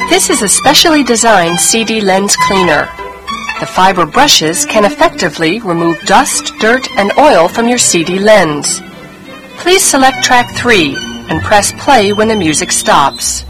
This is a specially designed CD lens cleaner. The fiber brushes can effectively remove dust, dirt, and oil from your CD lens. Please select track 3 and press play when the music stops.